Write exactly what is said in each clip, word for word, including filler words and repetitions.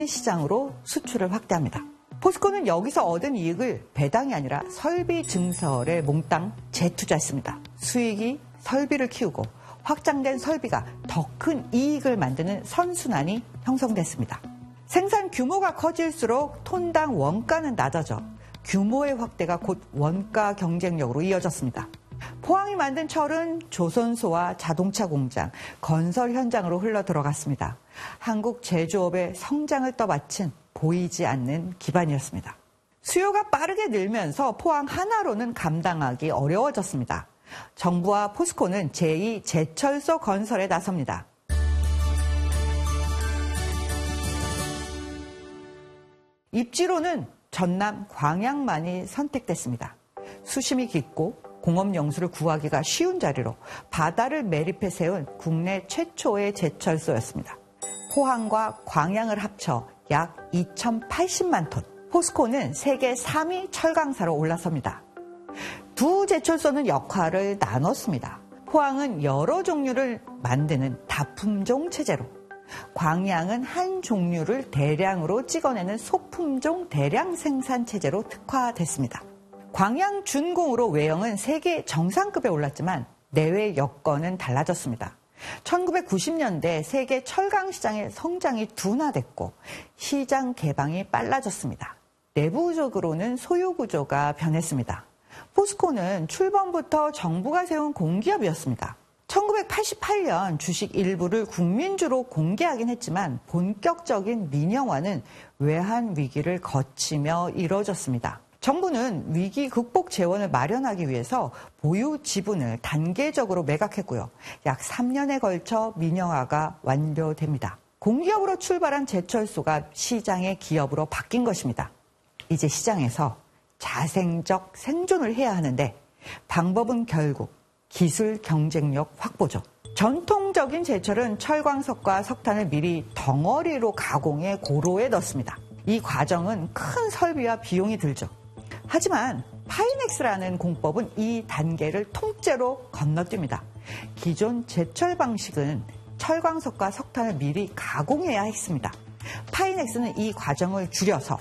시장으로 수출을 확대합니다. 포스코는 여기서 얻은 이익을 배당이 아니라 설비 증설에 몽땅 재투자했습니다. 수익이 설비를 키우고 확장된 설비가 더 큰 이익을 만드는 선순환이 형성됐습니다. 생산 규모가 커질수록 톤당 원가는 낮아져 규모의 확대가 곧 원가 경쟁력으로 이어졌습니다. 포항이 만든 철은 조선소와 자동차 공장, 건설 현장으로 흘러 들어갔습니다. 한국 제조업의 성장을 떠받친 보이지 않는 기반이었습니다. 수요가 빠르게 늘면서 포항 하나로는 감당하기 어려워졌습니다. 정부와 포스코는 제이 제철소 건설에 나섭니다. 입지로는 전남 광양만이 선택됐습니다. 수심이 깊고 공업용수를 구하기가 쉬운 자리로 바다를 매립해 세운 국내 최초의 제철소였습니다. 포항과 광양을 합쳐 약 이천팔십만 톤. 포스코는 세계 삼 위 철강사로 올라섭니다. 두 제철소는 역할을 나눴습니다. 포항은 여러 종류를 만드는 다품종 체제로, 광양은 한 종류를 대량으로 찍어내는 소품종 대량 생산 체제로 특화됐습니다. 광양 준공으로 외형은 세계 정상급에 올랐지만 내외 여건은 달라졌습니다. 천구백구십 년대 세계 철강 시장의 성장이 둔화됐고 시장 개방이 빨라졌습니다. 내부적으로는 소유 구조가 변했습니다. 포스코는 출범부터 정부가 세운 공기업이었습니다. 천구백팔십팔 년 주식 일부를 국민주로 공개하긴 했지만 본격적인 민영화는 외환 위기를 거치며 이뤄졌습니다. 정부는 위기 극복 재원을 마련하기 위해서 보유 지분을 단계적으로 매각했고요. 약 삼 년에 걸쳐 민영화가 완료됩니다. 공기업으로 출발한 제철소가 시장의 기업으로 바뀐 것입니다. 이제 시장에서 자생적 생존을 해야 하는데 방법은 결국 기술 경쟁력 확보죠. 전통적인 제철은 철광석과 석탄을 미리 덩어리로 가공해 고로에 넣습니다. 이 과정은 큰 설비와 비용이 들죠. 하지만 파이넥스라는 공법은 이 단계를 통째로 건너뜁니다. 기존 제철 방식은 철광석과 석탄을 미리 가공해야 했습니다. 파이넥스는 이 과정을 줄여서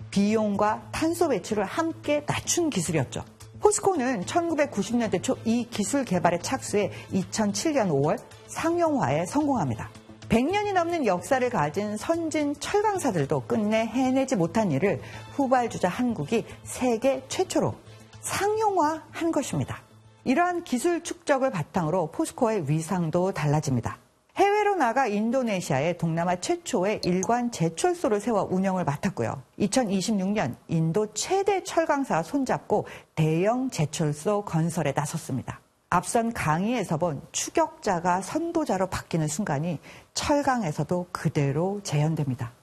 비용과 탄소 배출을 함께 낮춘 기술이었죠. 포스코는 천구백구십 년대 초 이 기술 개발에 착수해 이천칠 년 오월 상용화에 성공합니다. 백 년이 넘는 역사를 가진 선진 철강사들도 끝내 해내지 못한 일을 후발주자 한국이 세계 최초로 상용화한 것입니다. 이러한 기술 축적을 바탕으로 포스코의 위상도 달라집니다. 해외로 나가 인도네시아에 동남아 최초의 일관 제철소를 세워 운영을 맡았고요. 이천이십육 년 인도 최대 철강사와 손잡고 대형 제철소 건설에 나섰습니다. 앞선 강의에서 본 추격자가 선도자로 바뀌는 순간이 철강에서도 그대로 재현됩니다.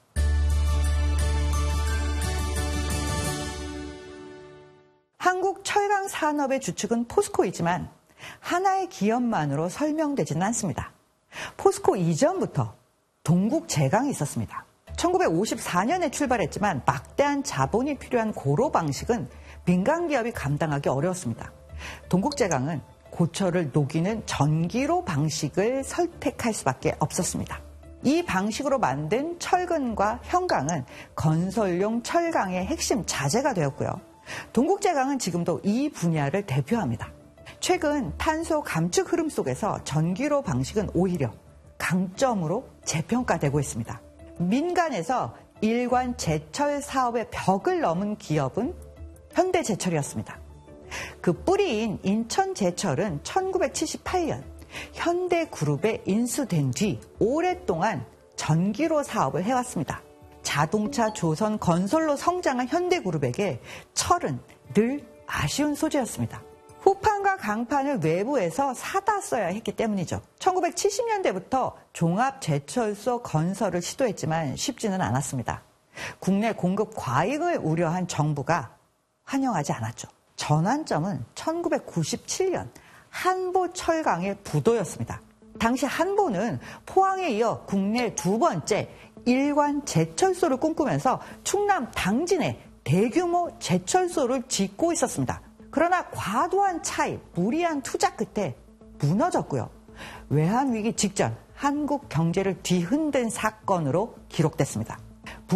한국 철강 산업의 주축은 포스코이지만 하나의 기업만으로 설명되지는 않습니다. 포스코 이전부터 동국제강이 있었습니다. 천구백오십사 년에 출발했지만 막대한 자본이 필요한 고로 방식은 민간 기업이 감당하기 어려웠습니다. 동국제강은 고철을 녹이는 전기로 방식을 선택할 수밖에 없었습니다. 이 방식으로 만든 철근과 현강은 건설용 철강의 핵심 자재가 되었고요. 동국제강은 지금도 이 분야를 대표합니다. 최근 탄소 감축 흐름 속에서 전기로 방식은 오히려 강점으로 재평가되고 있습니다. 민간에서 일관 제철 사업의 벽을 넘은 기업은 현대제철이었습니다. 그 뿌리인 인천제철은 천구백칠십팔 년 현대그룹에 인수된 뒤 오랫동안 전기로 사업을 해왔습니다. 자동차 조선 건설로 성장한 현대그룹에게 철은 늘 아쉬운 소재였습니다. 후판과 강판을 외부에서 사다 써야 했기 때문이죠. 천구백칠십 년대부터 종합제철소 건설을 시도했지만 쉽지는 않았습니다. 국내 공급 과잉을 우려한 정부가 환영하지 않았죠. 전환점은 천구백구십칠 년 한보철강의 부도였습니다. 당시 한보는 포항에 이어 국내 두 번째 일관 제철소를 꿈꾸면서 충남 당진에 대규모 제철소를 짓고 있었습니다. 그러나 과도한 차입, 무리한 투자 끝에 무너졌고요. 외환위기 직전 한국 경제를 뒤흔든 사건으로 기록됐습니다.